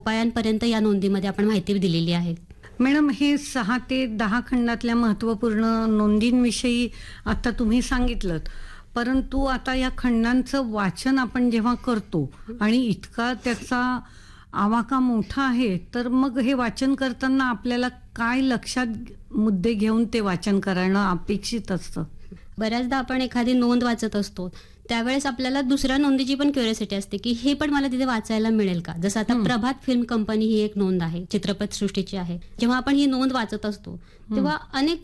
उपायांपर्यंत या नोंदीमध्ये आपण माहिती दिलेली आहे. मॅडम, हे 6 ते 10 खंडातल्या महत्त्वपूर्ण नोंदींविषयी आता तुम्ही सांगितलं, परंतु आता या खंडांचं वाचन आपण जेव्हा करतो आणि इतका त्याचा आवाका मोठा आहे, तर मग हे वाचन करताना आपल्याला काय लक्षात मुद्दे घेऊन ते वाचन करणं अपेक्षित असतं? बऱ्याचदा आपण एखादी नोंद वाचत असतो त्यावेळेस आपल्याला दुसऱ्या नोंदीची पण क्युरिओसिटी असते की हे पण मला तिथे वाचायला मिळेल का. जसं आता प्रभात फिल्म कंपनी ही एक नोंद आहे, चित्रपट सृष्टीची आहे. जेव्हा आपण ही नोंद वाचत असतो तेव्हा अनेक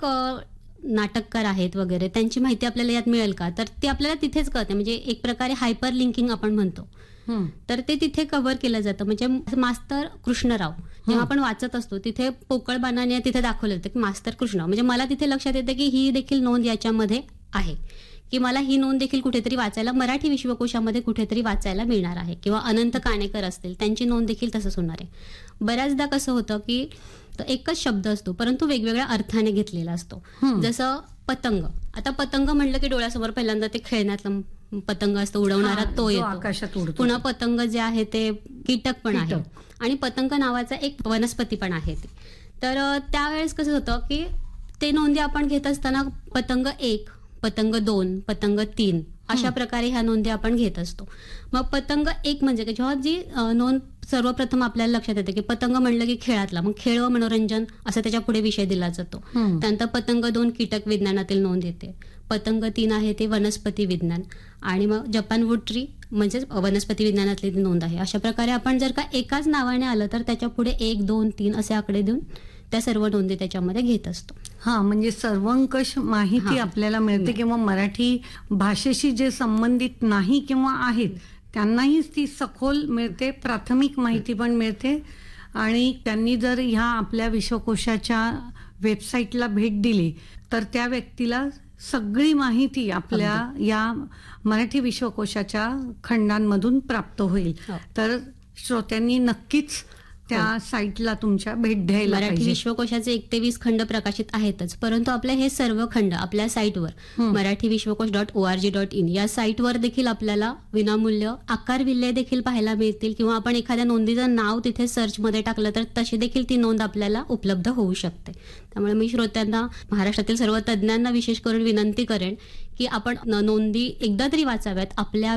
नाटककार आहेत वगैरे, त्यांची माहिती आपल्याला यात मिळेल का, तर ते आपल्याला तिथेच कळते. म्हणजे एक प्रकारे हायपर लिंकिंग आपण म्हणतो, तर ते तिथे कव्हर केलं जातं. म्हणजे मास्तर कृष्णराव जेव्हा आपण वाचत असतो तिथे पोकळ बाणाने तिथे दाखवलं जातं की मास्तर कृष्णराव, म्हणजे मला तिथे लक्षात येतं की ही देखील नोंद याच्यामध्ये आहे, की मला ही नोंद देखील कुठेतरी वाचायला मराठी विश्वकोशामध्ये कुठेतरी वाचायला मिळणार आहे. किंवा अनंत काणेकर असतील, त्यांची नोंद देखील तसंच होणार आहे. बऱ्याचदा कसं होतं की एकच शब्द असतो परंतु वेगवेगळ्या अर्थाने घेतलेला असतो. जसं पतंग. आता पतंग म्हणलं की डोळ्यासमोर पहिल्यांदा ते खेळण्यातलं पतंग असतो, उडवणारा तो येतो. पुन्हा पतंग जे आहे ते कीटक पण आहे आणि पतंग नावाचा एक वनस्पती पण आहे. तर त्यावेळेस कसं होतं की ते नोंदी आपण घेत असताना पतंग 1, पतंग 2, पतंग 3 अशा प्रकारे ह्या नोंदी आपण घेत असतो. मग पतंग 1 म्हणजे जेव्हा जी नोंद सर्वप्रथम आपल्याला लक्षात येते की पतंग म्हणलं की खेळातला, मग खेळ व मनोरंजन असा त्याच्या पुढे विषय दिला जातो. त्यानंतर पतंग 2 कीटक विज्ञानातील नोंद येते. पतंग 3 आहे ते वनस्पती विज्ञान आणि मग जपान वूड ट्री म्हणजे वनस्पती विज्ञानातली नोंद आहे. अशा प्रकारे आपण जर का एकाच नावाने आलं तर त्याच्या पुढे 1, 2, 3 असे आकडे देऊन त्या सर्व नोंदी त्याच्यामध्ये घेत असतो. म्हणजे सर्वंकष माहिती आपल्याला मिळते किंवा मराठी भाषेशी जे संबंधित नाही किंवा आहेत त्यांनाही ती सखोल मिळते, प्राथमिक माहिती पण मिळते. आणि त्यांनी जर ह्या आपल्या विश्वकोशाच्या वेबसाईटला भेट दिली तर त्या व्यक्तीला सगळी माहिती आपल्या या मराठी विश्वकोशाच्या खंडांमधून प्राप्त होईल. तर श्रोत्यांनी नक्कीच त्या साईटला तुमच्या भेट द्यायला पाहिजे. मराठी विश्वकोशाचे 1 ते 20 खंड प्रकाशित आहेतच, परंतु आपले हे सर्व खंड आपल्या साईटवर marathivishwakosh.org.in या साईटवर देखील आपल्याला विनामूल्य आकारविल्ले देखील पाहायला मिळतील. किंवा आपण एखाद्या नोंदीचं नाव तिथे सर्चमध्ये टाकलं तर तशी देखील ती नोंद आपल्याला उपलब्ध होऊ शकते. त्यामुळे मी श्रोत्यांना, महाराष्ट्रातील सर्व तज्ज्ञांना विशेष करून विनंती करेन की आपण नोंदी एकदा तरी वाचाव्यात. आपल्या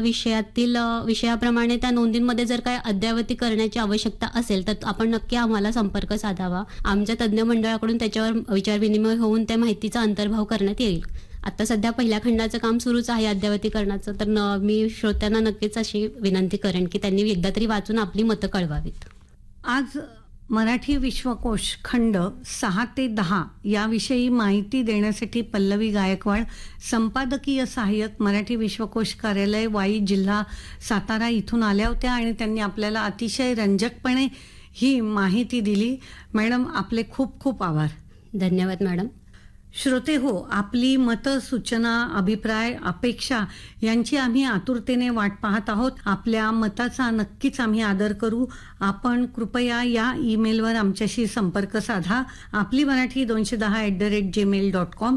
विषयाप्रमाणे त्या नोंदींमध्ये जर काय अद्ययावती करण्याची आवश्यकता असेल तर आपण नक्की आम्हाला संपर्क साधावा. आमच्या तज्ज्ञ मंडळाकडून त्याच्यावर विचारविनिमय होऊन त्या माहितीचा अंतर्भाव करण्यात येईल. आता सध्या पहिल्या खंडाचं काम सुरूच आहे अद्ययावतीकरणाचं, तर मी श्रोत्यांना नक्कीच अशी विनंती करेन की त्यांनी एकदा तरी वाचून आपली मतं कळवावीत. आज मराठी विश्वकोश खंड 6 ते 10 याविषयी माहिती देण्यासाठी पल्लवी गायकवाड, संपादकीय सहाय्यक, मराठी विश्वकोश कार्यालय, वाई, जिल्हा सातारा इथून आल्या होत्या आणि त्यांनी आपल्याला अतिशय रंजकपणे ही माहिती दिली. मॅडम, आपले खूप खूप आभार. धन्यवाद मॅडम. श्रोते हो, आपली मतं, सूचना, अभिप्राय, अपेक्षा यांची आम्ही आतुरतेने वाट पाहत आहोत. आपल्या मताचा नक्कीच आम्ही आदर करू. आपण कृपया या ईमेलवर आमच्याशी संपर्क साधा. आपली मराठी 210@gmail.com,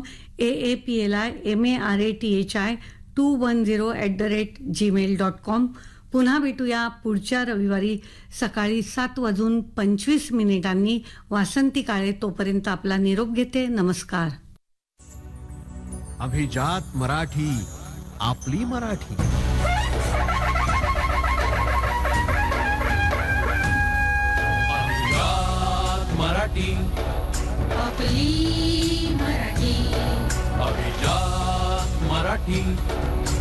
AAPLI MARATHI210@gmail.com. पुन्हा भेटूया पुढच्या रविवारी सकाळी 7:25 वासंती काळे. तोपर्यंत आपला निरोप घेते. नमस्कार. अभिजात मराठी, आपली मराठी. अभिजात मराठी, आपली मराठी. अभिजात मराठी.